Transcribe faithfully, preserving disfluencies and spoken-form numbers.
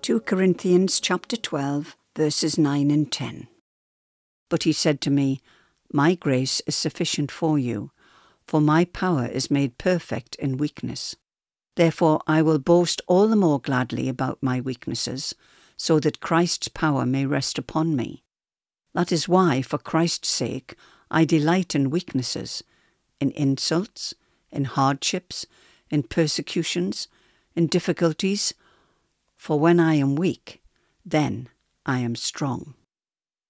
Second Corinthians chapter twelve, verses nine and ten. But he said to me, My grace is sufficient for you, for my power is made perfect in weakness. Therefore I will boast all the more gladly about my weaknesses, so that Christ's power may rest upon me. That is why, for Christ's sake, I delight in weaknesses, in insults, in hardships, in persecutions, in difficulties. For when I am weak, then I am strong.